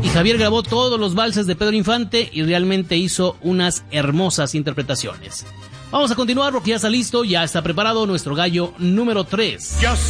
Y Javier grabó todos los valses de Pedro Infante y realmente hizo unas hermosas interpretaciones. Vamos a continuar porque ya está listo, ya está preparado nuestro gallo número 3.